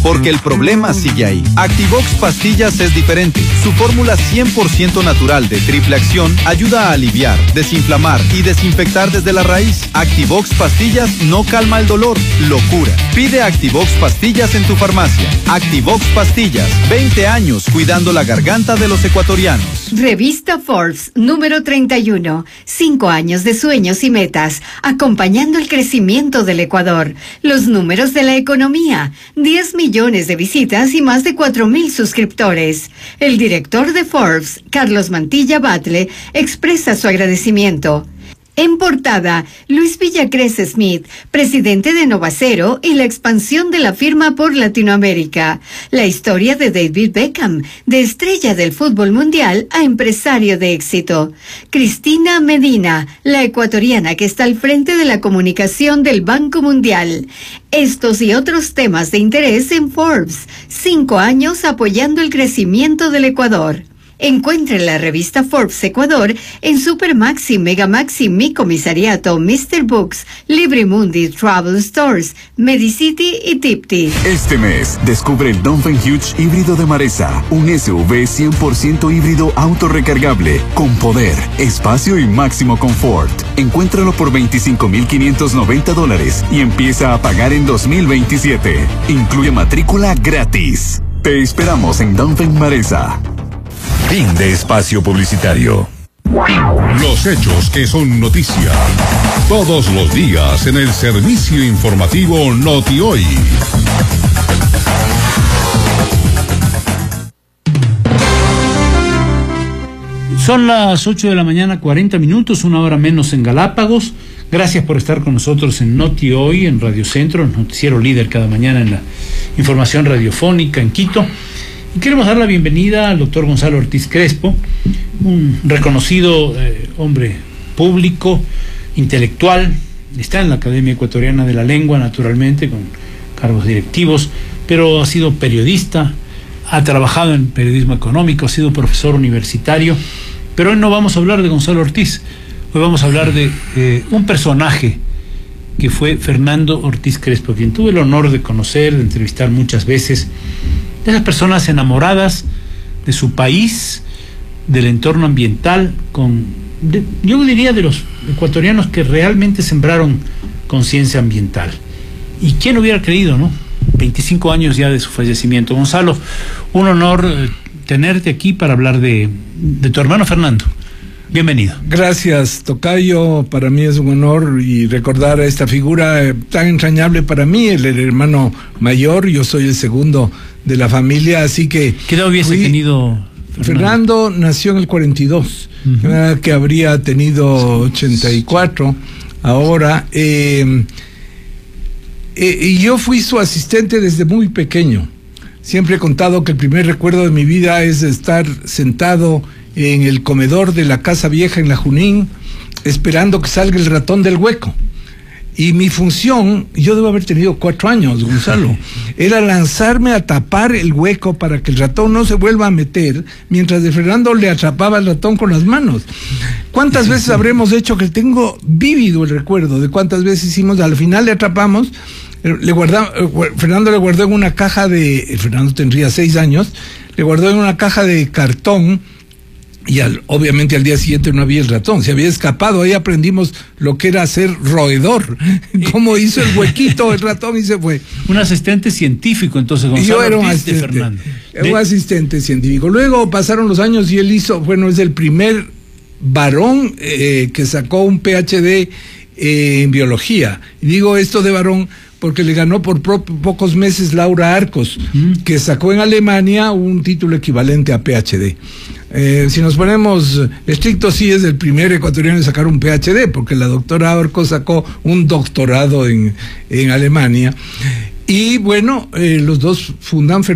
porque el problema sigue ahí. Activox Pastillas es diferente. Su fórmula 100% natural de triple acción ayuda a aliviar, desinflamar y desinfectar desde la raíz. Activox Pastillas no calma el dolor, lo cura. Pide Activox Pastillas en tu farmacia. Activox Pastillas, 20 años cuidando la garganta de los ecuatorianos. Revista Forbes, número 31. 5 años de sueños y metas, acompañando el crecimiento del Ecuador. Los números de la economía, 10 millones de visitas y más de 4.000 suscriptores. El director de Forbes, Carlos Mantilla Batle, expresa su agradecimiento. En portada, Luis Villacrés Smith, presidente de Novacero y la expansión de la firma por Latinoamérica. La historia de David Beckham, de estrella del fútbol mundial a empresario de éxito. Cristina Medina, la ecuatoriana que está al frente de la comunicación del Banco Mundial. Estos y otros temas de interés en Forbes. 5 años apoyando el crecimiento del Ecuador. Encuentre la revista Forbes Ecuador en Supermaxi, Megamaxi, Mi Comisariato, Mr. Books, Librimundi, Travel Stores, Medicity y Tipti. Este mes, descubre el Dongfeng Huge híbrido de Maresa, un SUV 100% híbrido autorrecargable, con poder, espacio y máximo confort. Encuéntralo por $25,590 y empieza a pagar en 2027. Incluye matrícula gratis. Te esperamos en Dongfeng Maresa. Fin de espacio publicitario. Los hechos que son noticia. Todos los días en el servicio informativo Noti Hoy. Son las 8 de la mañana, 40 minutos, 1 hora menos en Galápagos. Gracias por estar con nosotros en Noti Hoy, en Radio Centro, el noticiero líder cada mañana en la información radiofónica en Quito. Y queremos dar la bienvenida al doctor Gonzalo Ortiz Crespo, un reconocido hombre público, intelectual, está en la Academia Ecuatoriana de la Lengua, naturalmente, con cargos directivos, pero ha sido periodista, ha trabajado en periodismo económico, ha sido profesor universitario, pero hoy no vamos a hablar de Gonzalo Ortiz, hoy vamos a hablar de un personaje que fue Fernando Ortiz Crespo, quien tuve el honor de conocer, de entrevistar muchas veces, de esas personas enamoradas de su país, del entorno ambiental, yo diría de los ecuatorianos que realmente sembraron conciencia ambiental. ¿Y quién hubiera creído, no? 25 años ya de su fallecimiento. Gonzalo, un honor tenerte aquí para hablar de tu hermano Fernando. Bienvenido. Gracias, tocayo. Para mí es un honor y recordar a esta figura tan entrañable para mí, el hermano mayor. Yo soy el segundo de la familia, así que... ¿Qué edad hubiese tenido Fernando? Nació en el 42, que habría tenido 84 ahora. Y yo fui su asistente desde muy pequeño. Siempre he contado que el primer recuerdo de mi vida es estar sentado en el comedor de la Casa Vieja en La Junín, esperando que salga el ratón del hueco. Y mi función, yo debo haber tenido 4 años, Gonzalo, era lanzarme a tapar el hueco para que el ratón no se vuelva a meter, mientras de Fernando le atrapaba al ratón con las manos. ¿Cuántas veces habremos hecho? Que tengo vívido el recuerdo de cuántas veces hicimos, al final le atrapamos, Fernando le guardó en una caja Fernando tendría 6 años, le guardó en una caja de cartón. Y obviamente al día siguiente no había el ratón, se había escapado. Ahí aprendimos lo que era ser roedor, cómo hizo el huequito el ratón y se fue. Un asistente científico, entonces, Gonzalo. Yo era un Ortiz de Fernando. Un asistente científico. Luego pasaron los años y él es el primer varón que sacó un PhD en biología. Y digo esto de varón porque le ganó por pocos meses Laura Arcos, que sacó en Alemania un título equivalente a PhD. Si nos ponemos estrictos, sí es el primer ecuatoriano en sacar un PhD, porque la doctora Arcos sacó un doctorado en Alemania. Y bueno, los dos fundan